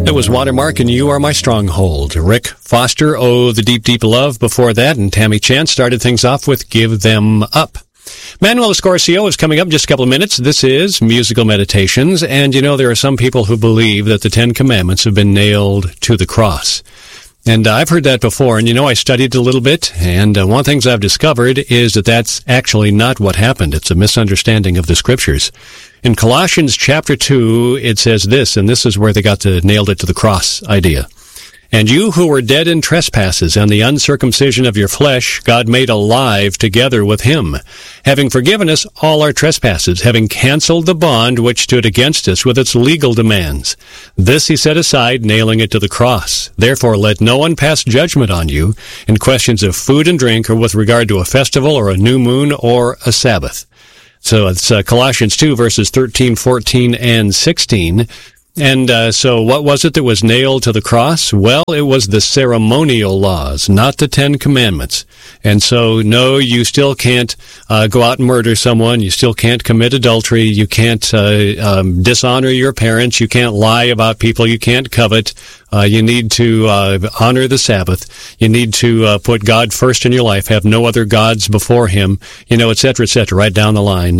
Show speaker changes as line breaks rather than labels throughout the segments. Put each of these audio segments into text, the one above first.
It was Watermark and You Are My Stronghold. Rick Foster, Oh, the Deep, Deep Love before that, and Tammy Chance started things off with Give Them Up. Manuel Escorcio is coming up in just a couple of minutes. This is Musical Meditations, and you know there are some people who believe that the Ten Commandments have been nailed to the cross. And I've heard that before, and you know, I studied a little bit, and one of the things I've discovered is that that's actually not what happened. It's a misunderstanding of the Scriptures. In Colossians chapter 2, it says this, and this is where they got the nailed it to the cross idea. And you who were dead in trespasses and the uncircumcision of your flesh, God made alive together with him, having forgiven us all our trespasses, having canceled the bond which stood against us with its legal demands. This he set aside, nailing it to the cross. Therefore let no one pass judgment on you in questions of food and drink, or with regard to a festival or a new moon or a Sabbath. So it's Colossians 2, verses 13, 14, and 16. And so what was it that was nailed to the cross? Well, it was the ceremonial laws, not the Ten Commandments. And so, no, you still can't go out and murder someone. You still can't commit adultery. You can't dishonor your parents. You can't lie about people. You can't covet. You need to honor the Sabbath. You need to put God first in your life. Have no other gods before him. You know, et cetera, right down the line.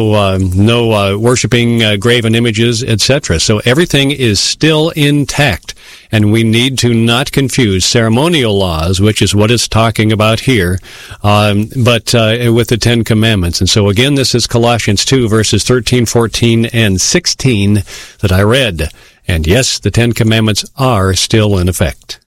No worshiping graven images, etc. So everything is still intact. And we need to not confuse ceremonial laws, which is what it's talking about here, but with the Ten Commandments. And so again, this is Colossians 2, verses 13, 14, and 16 that I read. And yes, the Ten Commandments are still in effect.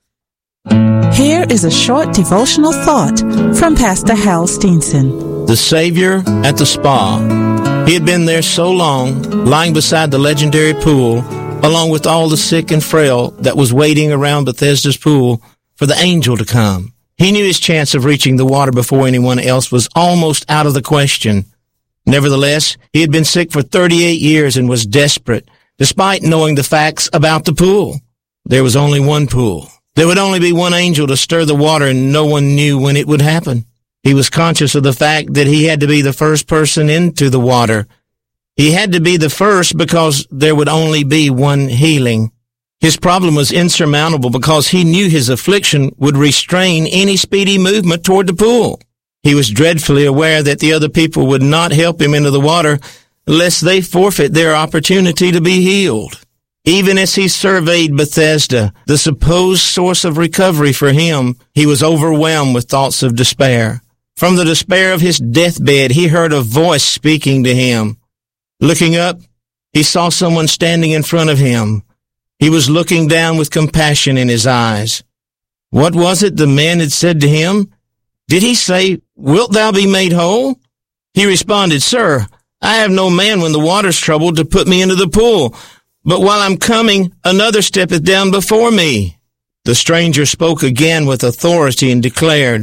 Here is a short devotional thought from Pastor Hal Steenson.
The Savior at the spa. He had been there so long, lying beside the legendary pool, along with all the sick and frail that was waiting around Bethesda's pool for the angel to come. He knew his chance of reaching the water before anyone else was almost out of the question. Nevertheless, he had been sick for 38 years and was desperate, despite knowing the facts about the pool. There was only one pool. There would only be one angel to stir the water, and no one knew when it would happen. He was conscious of the fact that he had to be the first person into the water. He had to be the first because there would only be one healing. His problem was insurmountable because he knew his affliction would restrain any speedy movement toward the pool. He was dreadfully aware that the other people would not help him into the water lest they forfeit their opportunity to be healed. Even as he surveyed Bethesda, the supposed source of recovery for him, he was overwhelmed with thoughts of despair. From the despair of his deathbed, he heard a voice speaking to him. Looking up, he saw someone standing in front of him. He was looking down with compassion in his eyes. What was it the man had said to him? Did he say, "Wilt thou be made whole?" He responded, "Sir, I have no man when the water's troubled to put me into the pool, but while I'm coming, another steppeth down before me." The stranger spoke again with authority and declared,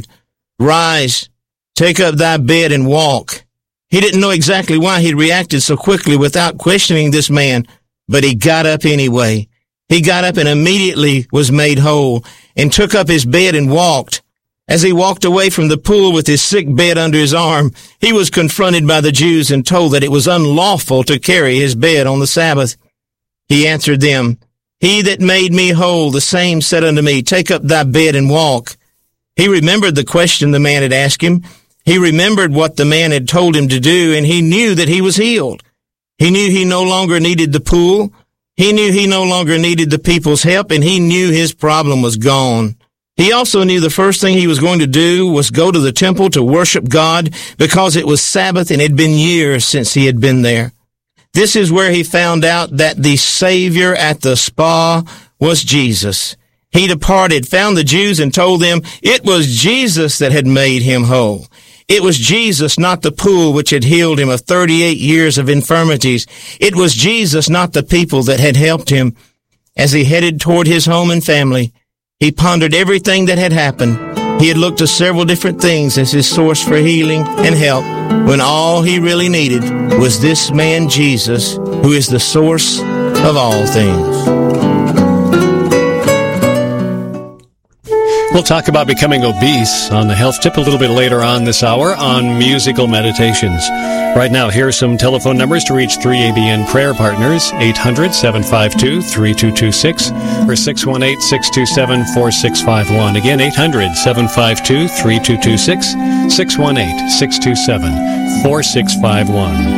"Rise, take up thy bed and walk." He didn't know exactly why he reacted so quickly without questioning this man, but he got up anyway. He got up and immediately was made whole and took up his bed and walked. As he walked away from the pool with his sick bed under his arm, he was confronted by the Jews and told that it was unlawful to carry his bed on the Sabbath. He answered them, "He that made me whole, the same said unto me, Take up thy bed and walk." He remembered the question the man had asked him. He remembered what the man had told him to do, and he knew that he was healed. He knew he no longer needed the pool. He knew he no longer needed the people's help, and he knew his problem was gone. He also knew the first thing he was going to do was go to the temple to worship God because it was Sabbath and it had been years since he had been there. This is where he found out that the Savior at the spa was Jesus. He departed, found the Jews, and told them it was Jesus that had made him whole. It was Jesus, not the pool, which had healed him of 38 years of infirmities. It was Jesus, not the people, that had helped him. As he headed toward his home and family, he pondered everything that had happened. He had looked to several different things as his source for healing and help, when all he really needed was this man Jesus, who is the source of all things.
We'll talk about becoming obese on the health tip a little bit later on this hour on Musical Meditations. Right now, here are some telephone numbers to reach 3ABN Prayer Partners, 800-752-3226 or 618-627-4651. Again, 800-752-3226, 618-627-4651.